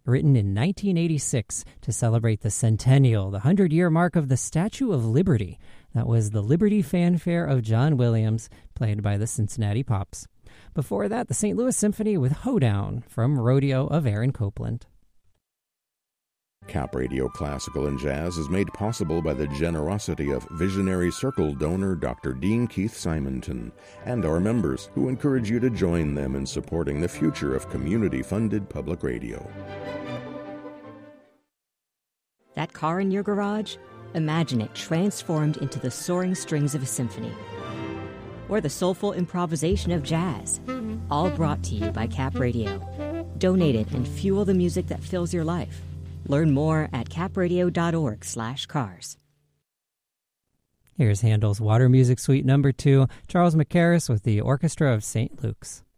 written in 1986 to celebrate the centennial, the 100-year mark of the Statue of Liberty. That was the Liberty Fanfare of John Williams, played by the Cincinnati Pops. Before that, the St. Louis Symphony with Hoedown from Rodeo of Aaron Copland. Cap Radio Classical and Jazz is made possible by the generosity of Visionary Circle donor Dr. Dean Keith Simonton and our members, who encourage you to join them in supporting the future of community-funded public radio. That car in your garage? Imagine it transformed into the soaring strings of a symphony. Or the soulful improvisation of jazz. All brought to you by Cap Radio. Donate it and fuel the music that fills your life. Learn more at capradio.org/cars. Here's Handel's Water Music Suite No. 2, Charles Mackerras with the Orchestra of St. Luke's.